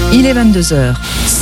Il est 22h.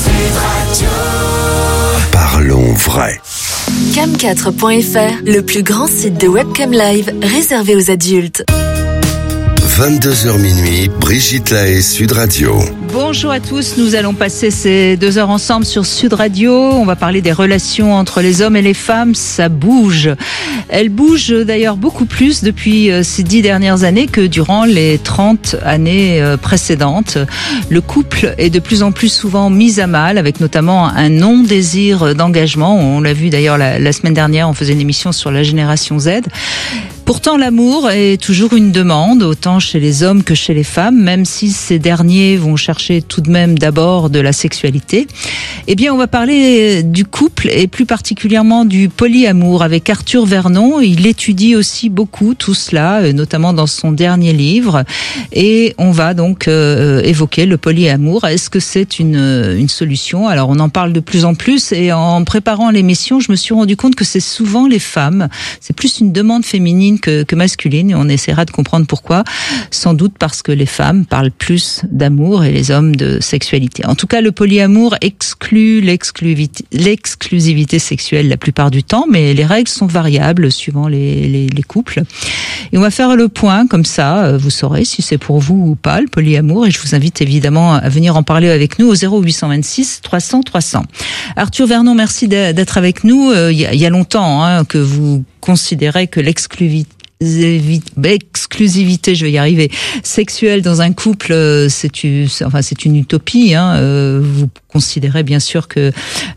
Parlons vrai. Cam4.fr, le plus grand site de webcam live réservé aux adultes. 22h minuit, Brigitte Lahaie, Sud Radio. Bonjour à tous, nous allons passer ces 2 heures ensemble sur Sud Radio. On va parler des relations entre les hommes et les femmes, ça bouge. Elles bougent d'ailleurs beaucoup plus depuis ces 10 dernières années que durant les 30 années précédentes. Le couple est de plus en plus souvent mis à mal, avec notamment un non-désir d'engagement. On l'a vu d'ailleurs la semaine dernière, on faisait une émission sur la génération Z. Pourtant, l'amour est toujours une demande, autant chez les hommes que chez les femmes, même si ces derniers vont chercher tout de même d'abord de la sexualité. Eh bien, on va parler du couple et plus particulièrement du polyamour avec Arthur Vernon. Il étudie aussi beaucoup tout cela, notamment dans son dernier livre. Et on va donc évoquer le polyamour. Est-ce que c'est une solution ? Alors, on en parle de plus en plus et en préparant l'émission, je me suis rendu compte que c'est souvent les femmes. C'est plus une demande féminine que masculine, et on essaiera de comprendre pourquoi. Sans doute parce que les femmes parlent plus d'amour et les hommes de sexualité. En tout cas, le polyamour exclut l'exclusivité sexuelle la plupart du temps, mais les règles sont variables suivant les couples. Et on va faire le point comme ça, vous saurez si c'est pour vous ou pas le polyamour, et je vous invite évidemment à venir en parler avec nous au 0826 300 300. Arthur Vernon, merci d'être avec nous. Il y a longtemps que vous considérez que l'exclusivité, je vais y arriver, sexuelle dans un couple, c'est une utopie. Vous considérez bien sûr que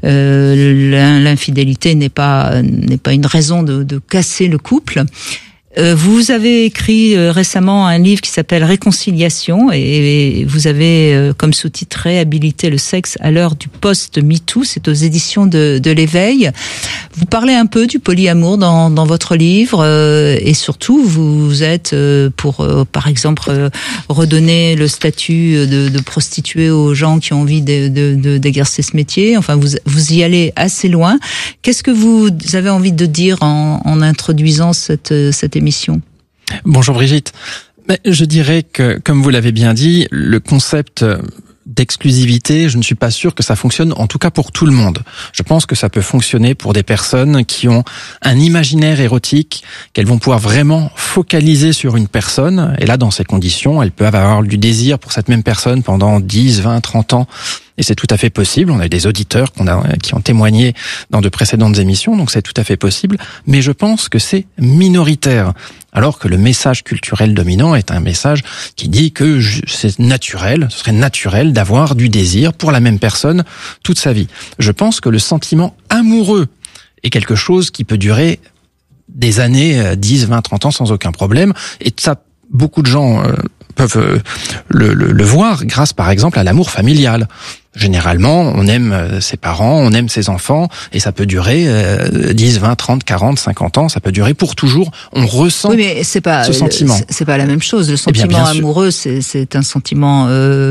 l'infidélité n'est pas une raison de casser le couple. Vous avez écrit récemment un livre qui s'appelle Réconciliation et vous avez comme sous-titre Réhabiliter le sexe à l'heure du post-MeToo. C'est aux éditions de l'Éveil. Vous parlez un peu du polyamour dans votre livre et surtout vous êtes pour par exemple redonner le statut de prostituée aux gens qui ont envie d'exercer ce métier. Enfin, vous y allez assez loin. Qu'est-ce que vous avez envie de dire en introduisant cette émission? Bonjour Brigitte. Je dirais que, comme vous l'avez bien dit, le concept d'exclusivité, je ne suis pas sûr que ça fonctionne, en tout cas pour tout le monde. Je pense que ça peut fonctionner pour des personnes qui ont un imaginaire érotique, qu'elles vont pouvoir vraiment focaliser sur une personne, et là, dans ces conditions, elles peuvent avoir du désir pour cette même personne pendant 10, 20, 30 ans, et c'est tout à fait possible. On a eu des auditeurs qui ont témoigné dans de précédentes émissions, donc c'est tout à fait possible, mais je pense que c'est minoritaire. Alors que le message culturel dominant est un message qui dit que c'est naturel, ce serait naturel d'avoir du désir pour la même personne toute sa vie. Je pense que le sentiment amoureux est quelque chose qui peut durer des années, 10, 20, 30 ans sans aucun problème, et ça, beaucoup de gens peuvent le voir grâce par exemple à l'amour familial. Généralement, on aime ses parents, on aime ses enfants, et ça peut durer 10, 20, 30, 40, 50 ans, ça peut durer pour toujours. On ressent ce sentiment. C'est pas la même chose. Le sentiment amoureux, c'est un sentiment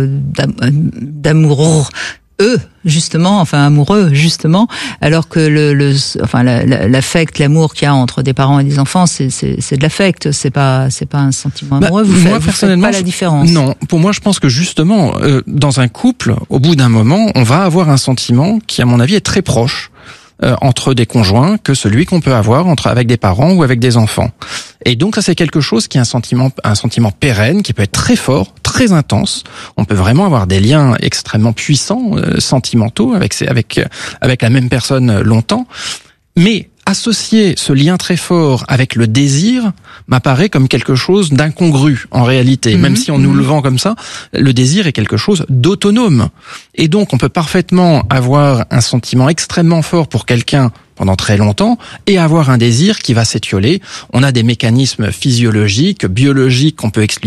d'amoureux. Amoureux, justement, alors que l'affect, l'amour qu'il y a entre des parents et des enfants, c'est de l'affect, c'est pas un sentiment amoureux. Vous faites pas la différence. Non, pour moi, je pense que justement, dans un couple, au bout d'un moment, on va avoir un sentiment qui, à mon avis, est très proche entre des conjoints que celui qu'on peut avoir avec des parents ou avec des enfants. Et donc ça, c'est quelque chose qui est un sentiment pérenne, qui peut être très fort, très intense. On peut vraiment avoir des liens extrêmement puissants, sentimentaux avec la même personne longtemps. Mais associer ce lien très fort avec le désir m'apparaît comme quelque chose d'incongru en réalité. Même si on nous le vend comme ça, le désir est quelque chose d'autonome. Et donc on peut parfaitement avoir un sentiment extrêmement fort pour quelqu'un pendant très longtemps et avoir un désir qui va s'étioler. On a des mécanismes physiologiques, biologiques qu'on peut expliquer